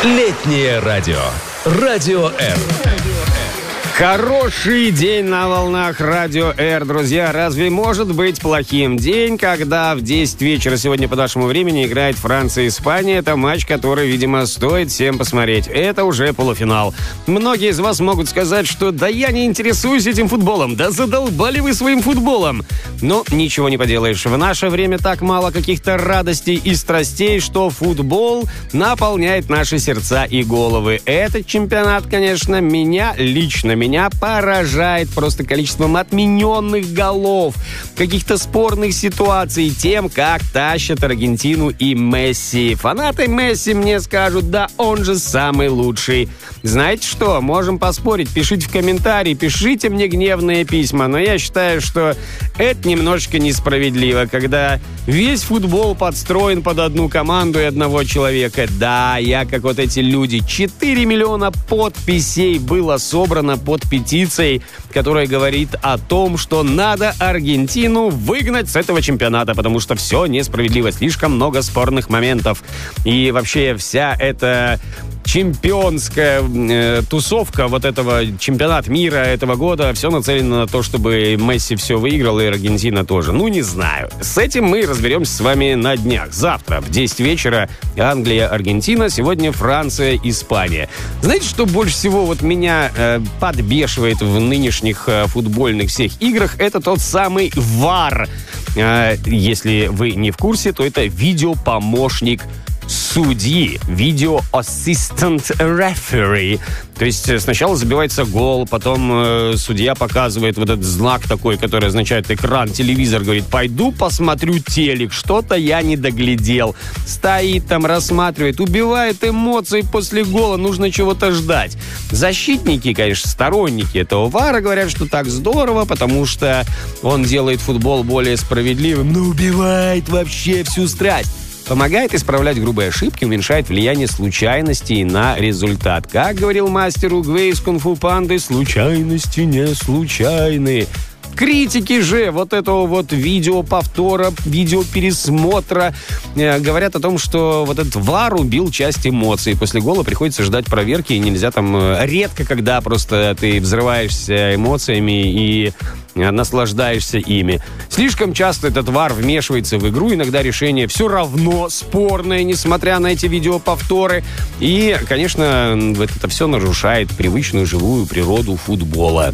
Летнее радио. Радио Р. Хороший день на волнах Радио Р, друзья. Разве может быть плохим день, когда в 10 вечера сегодня по нашему времени играет Франция и Испания? Это матч, который, видимо, стоит всем посмотреть. Это уже полуфинал. Многие из вас могут сказать, что да я не интересуюсь этим футболом, да задолбали вы своим футболом. Но ничего не поделаешь. В наше время так мало каких-то радостей и страстей, что футбол наполняет наши сердца и головы. Этот чемпионат, конечно, меня поражает просто количеством отмененных голов, каких-то спорных ситуаций, тем, как тащат Аргентину и Месси. Фанаты Месси мне скажут, да он же самый лучший. Знаете что, можем поспорить, пишите в комментарии, пишите мне гневные письма, но я считаю, что это немножечко несправедливо, когда весь футбол подстроен под одну команду и одного человека. Да, я как вот эти люди. 4 миллиона подписей было собрано под петицией, которая говорит о том, что надо Аргентину выгнать с этого чемпионата, потому что все несправедливо, слишком много спорных моментов. И вообще вся эта чемпионская тусовка вот этого чемпионат мира этого года, все нацелено на то, чтобы Месси все выиграл и Аргентина тоже. Ну, не знаю. С этим мы разберемся с вами на днях. Завтра в 10 вечера Англия, Аргентина, сегодня Франция, Испания. Знаете, что больше всего вот меня подбешивает в нынешних футбольных всех играх? Это тот самый ВАР. Если вы не в курсе, то это видеопомощник судьи, Video Assistant Referee. То есть сначала забивается гол, потом судья показывает вот этот знак такой, который означает экран, телевизор, говорит, пойду посмотрю телек, что-то я не доглядел. Стоит там, рассматривает, убивает эмоции после гола, нужно чего-то ждать. Защитники, конечно, сторонники этого ВАРа говорят, что так здорово, потому что он делает футбол более справедливым, но убивает вообще всю страсть. Помогает исправлять грубые ошибки, уменьшает влияние случайностей на результат. Как говорил мастер Угвей из кунг-фу панды, случайности не случайны. Критики же вот этого вот видеоповтора, видеопересмотра говорят о том, что вот этот ВАР убил часть эмоций. После гола приходится ждать проверки, и нельзя там редко, когда просто ты взрываешься эмоциями и наслаждаешься ими. Слишком часто этот ВАР вмешивается в игру, иногда решение все равно спорное, несмотря на эти видеоповторы. И, конечно, это все нарушает привычную живую природу футбола.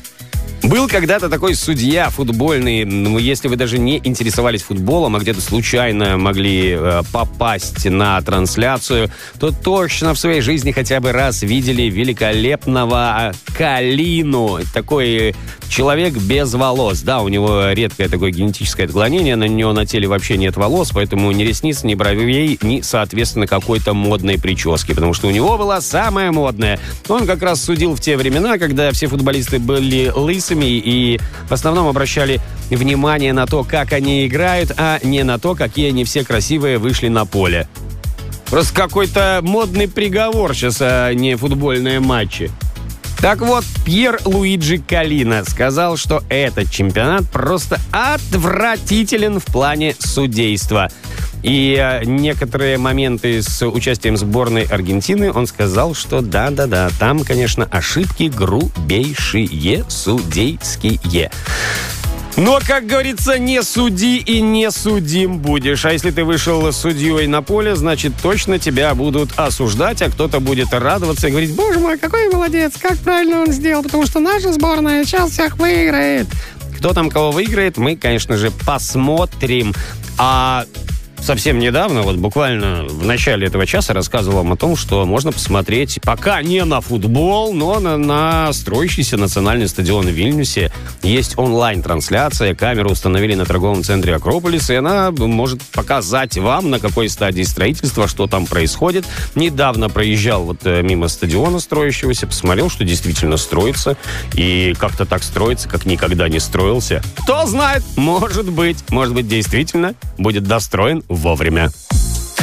Был когда-то такой судья футбольный, если вы даже не интересовались футболом, а где-то случайно могли попасть на трансляцию, то точно в своей жизни хотя бы раз видели великолепного Калину. Такой человек без волос. Да, у него редкое такое генетическое отклонение, на него на теле вообще нет волос, поэтому ни ресниц, ни бровей, ни, соответственно, какой-то модной прически, потому что у него была самая модная. Он как раз судил в те времена, когда все футболисты были лысыми, и в основном обращали внимание на то, как они играют, а не на то, какие они все красивые вышли на поле. Просто какой-то модный приговор сейчас, а не футбольные матчи. Так вот, Пьер Луиджи Калина сказал, что этот чемпионат просто отвратителен в плане судейства. И некоторые моменты с участием сборной Аргентины он сказал, что да-да-да, там, конечно, ошибки грубейшие судейские. Но, как говорится, не суди и не судим будешь. А если ты вышел судьей на поле, значит, точно тебя будут осуждать, а кто-то будет радоваться и говорить, боже мой, какой молодец, как правильно он сделал, потому что наша сборная сейчас всех выиграет. Кто там кого выиграет, мы, конечно же, посмотрим. А совсем недавно, вот буквально в начале этого часа, рассказывал вам о том, что можно посмотреть пока не на футбол, но на строящийся национальный стадион в Вильнюсе. Есть онлайн-трансляция, камеру установили на торговом центре Акрополис, и она может показать вам, на какой стадии строительства, что там происходит. Недавно проезжал вот мимо стадиона строящегося, посмотрел, что действительно строится, и как-то так строится, как никогда не строился. Кто знает, может быть, действительно будет достроен вовремя.